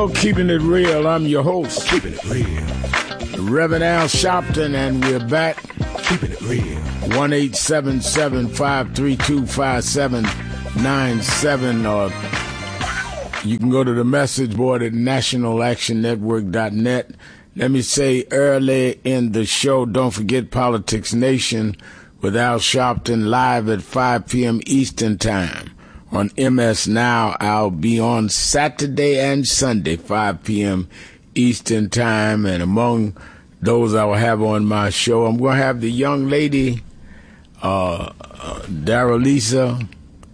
show, Keeping It Real. I'm your host, Keeping It Real, Reverend Al Sharpton, and we're back. Keeping It Real. 1-877-532-5797, or you can go to the message board at nationalactionnetwork.net. Let me say early in the show, don't forget Politics Nation with Al Sharpton live at 5 p.m. Eastern Time. On MS Now, I'll be on Saturday and Sunday, 5 p.m. Eastern Time. And among those I will have on my show, I'm going to have the young lady, Daralisa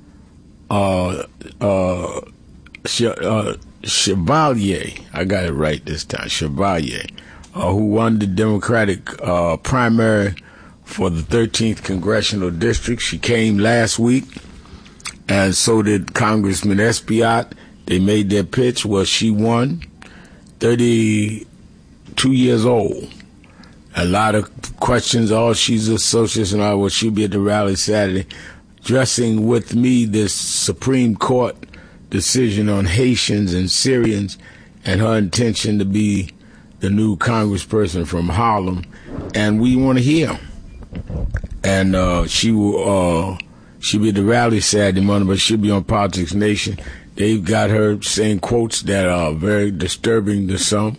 Chevalier. I got it right this time, Chevalier, who won the Democratic primary for the 13th Congressional District. She came last week. And so did Congressman Espaillat. They made their pitch. Well, she won. 32 years old. A lot of questions. Oh, she's a socialist and all. Well, she'll be at the rally Saturday. Addressing with me this Supreme Court decision on Haitians and Syrians and her intention to be the new congressperson from Harlem. And we want to hear. And she will... She'll be at the rally Saturday morning, but she'll be on Politics Nation. They've got her saying quotes that are very disturbing to some.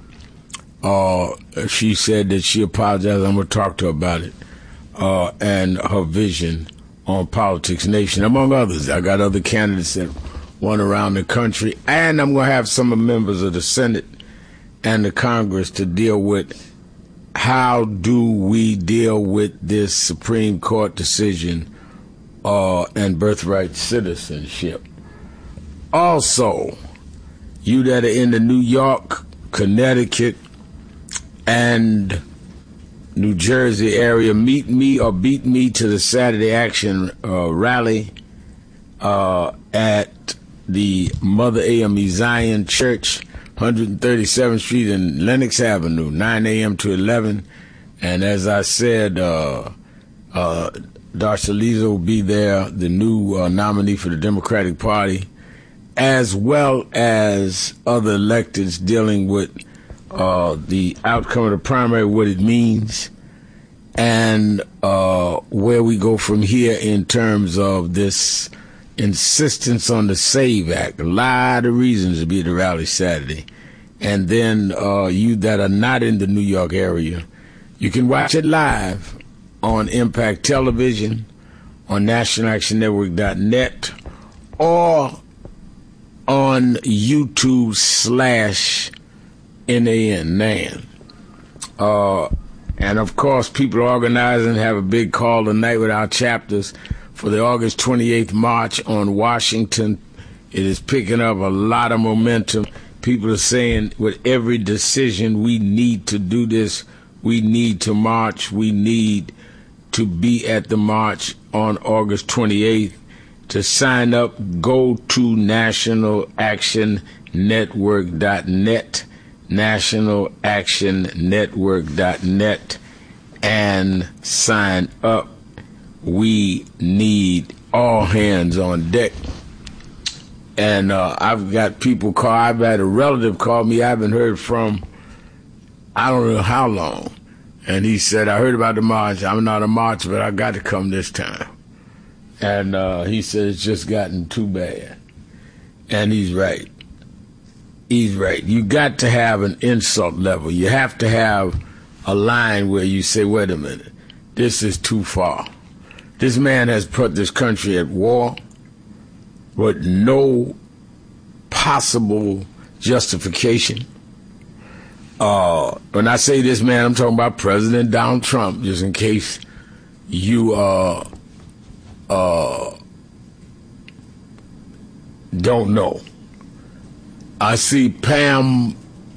She said that she apologized. I'm going to talk to her about it. And her vision on Politics Nation, among others. I got other candidates that won around the country. And I'm going to have some members of the Senate and the Congress to deal with how do we deal with this Supreme Court decision and birthright citizenship. Also, you that are in the New York, Connecticut, and New Jersey area, meet me or beat me to the Saturday Action rally at the Mother AME Zion Church, 137th Street and Lenox Avenue, 9 a.m. to 11. And as I said, Darcy Lisa will be there, the new nominee for the Democratic Party, as well as other electeds dealing with the outcome of the primary, what it means, and where we go from here in terms of this insistence on the SAVE Act. A lot of reasons to be at the rally Saturday. And then you that are not in the New York area, you can watch it live on Impact Television, on nationalactionnetwork.net, or on YouTube/NAN. And of course, people are organizing, have a big call tonight with our chapters for the August 28th march on Washington. It is picking up a lot of momentum. People are saying with every decision, we need to do this. We need to march. We need to be at the march on August 28th. To sign up, go to nationalactionnetwork.net, nationalactionnetwork.net, and sign up. We need all hands on deck. And I've got people call. I've had a relative call me I haven't heard from I don't know how long. And he said, I heard about the march. I'm not a march, but I got to come this time. And he said, it's just gotten too bad. And he's right. He's right. You got to have an insult level. You have to have a line where you say, wait a minute, this is too far. This man has put this country at war with no possible justification. When I say this man, I'm talking about President Donald Trump, just in case you don't know. I see Pamela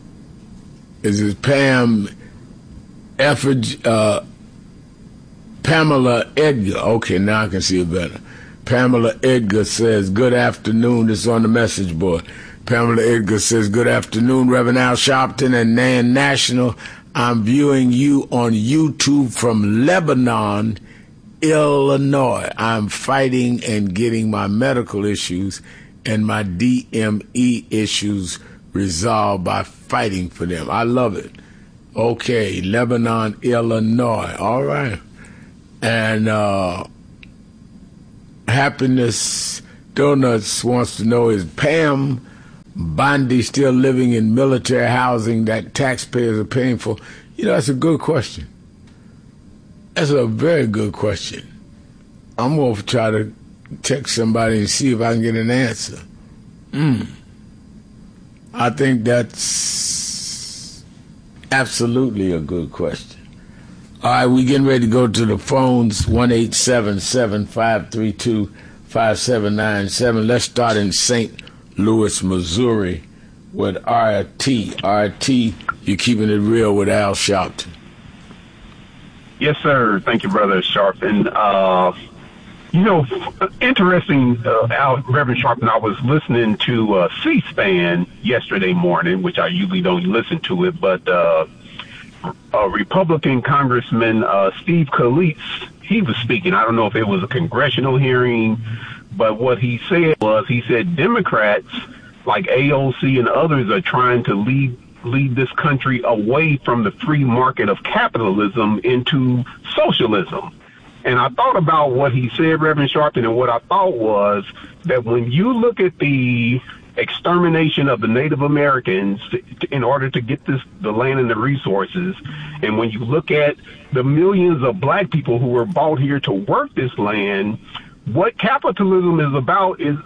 Edgar. Okay, now I can see it better. Pamela Edgar says, good afternoon. This is on the message board. Pamela Edgar says, good afternoon, Reverend Al Sharpton and Nan National. I'm viewing you on YouTube from Lebanon, Illinois. I'm fighting and getting my medical issues and my DME issues resolved by fighting for them. I love it. Okay, Lebanon, Illinois. All right. And Happiness Donuts wants to know, is Pam Bondi still living in military housing that taxpayers are paying for? You know, that's a good question. That's a very good question. I'm going to try to text somebody and see if I can get an answer. I think that's absolutely a good question. All right, we getting ready to go to the phones, 1-877-532-5797. Let's start in St. Louis, Missouri with RT. RT, you're keeping it real with Al Sharpton. Yes, sir. Thank you, Brother Sharpton. Interesting, Reverend Sharpton, I was listening to C-SPAN yesterday morning, which I usually don't listen to it, but Republican Congressman Steve Scalise, he was speaking. I don't know if it was a congressional hearing, but what he said was, he said Democrats like AOC and others are trying to lead this country away from the free market of capitalism into socialism. And I thought about what he said, Reverend Sharpton, and what I thought was that when you look at the extermination of the Native Americans in order to get the land and the resources, and when you look at the millions of black people who were brought here to work this land, what capitalism is about is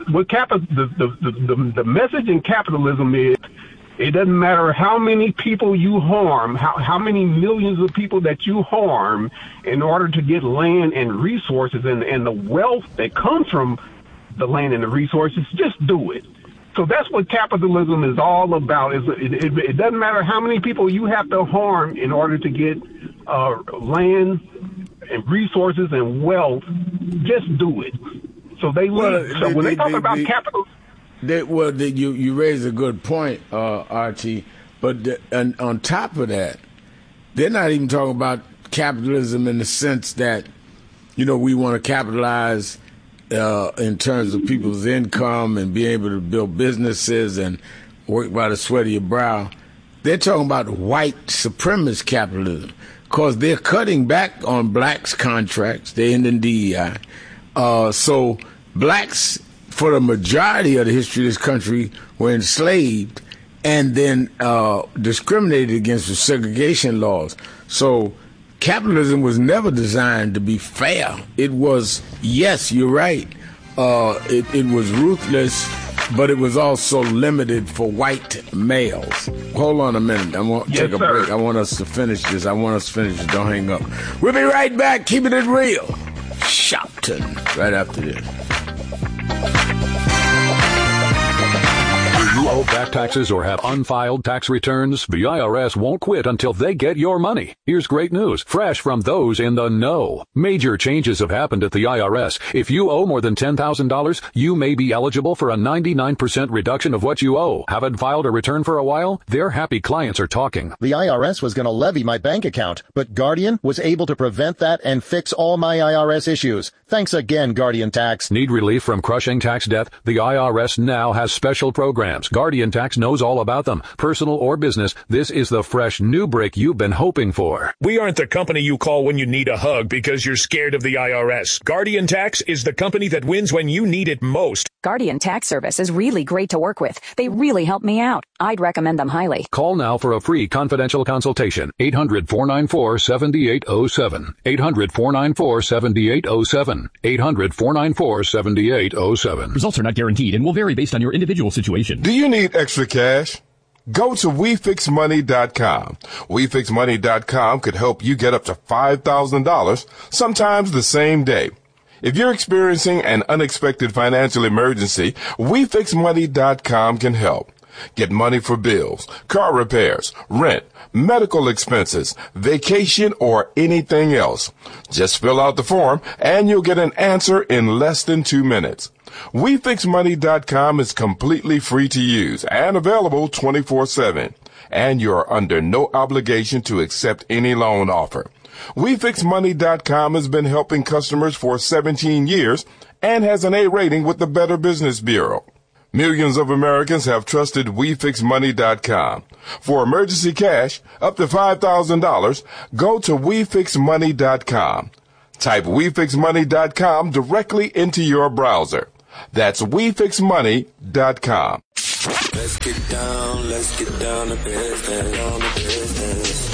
the message in capitalism is, it doesn't matter how many people you harm, how many millions of people that you harm in order to get land and resources and the wealth that comes from the land and the resources, just do it. So that's what capitalism is all about. It doesn't matter how many people you have to harm in order to get land and resources and wealth, just do it. So when they talk about capitalism, you raise a good point, Archie, but on top of that, they're not even talking about capitalism in the sense that, we want to capitalize in terms of people's income and be able to build businesses and work by the sweat of your brow. They're talking about white supremacist capitalism because they're cutting back on blacks' contracts. They're in DEI. So blacks, for the majority of the history of this country, were enslaved and then discriminated against with segregation laws. So capitalism was never designed to be fair. It was, yes, you're right, it was ruthless, but it was also limited for white males. Hold on a minute. I want to take a break. I want us to finish this. Don't hang up. We'll be right back. Keeping it real. Sharpton. Right after this. You owe back taxes or have unfiled tax returns? The IRS won't quit until they get your money. Here's great news, fresh from those in the know. Major changes have happened at the IRS. If you owe more than $10,000, you may be eligible for a 99% reduction of what you owe. Haven't filed a return for a while? Their happy clients are talking. The IRS was going to levy my bank account, but Guardian was able to prevent that and fix all my IRS issues. Thanks again, Guardian Tax. Need relief from crushing tax debt? The IRS now has special programs. Guardian Tax knows all about them. Personal or business, this is the fresh new break you've been hoping for. We aren't the company you call when you need a hug because you're scared of the IRS. Guardian Tax is the company that wins when you need it most. Guardian Tax Service is really great to work with. They really help me out. I'd recommend them highly. Call now for a free confidential consultation. 800-494-7807. 800-494-7807. 800-494-7807. Results are not guaranteed and will vary based on your individual situation. Do you need extra cash? Go to WeFixMoney.com. WeFixMoney.com could help you get up to $5,000, sometimes the same day. If you're experiencing an unexpected financial emergency, WeFixMoney.com can help. Get money for bills, car repairs, rent, medical expenses, vacation, or anything else. Just fill out the form and you'll get an answer in less than 2 minutes. WeFixMoney.com is completely free to use and available 24/7. And you're under no obligation to accept any loan offer. WeFixMoney.com has been helping customers for 17 years and has an A rating with the Better Business Bureau. Millions of Americans have trusted WeFixMoney.com. For emergency cash up to $5,000, go to WeFixMoney.com. Type WeFixMoney.com directly into your browser. That's WeFixMoney.com. Let's get down to business.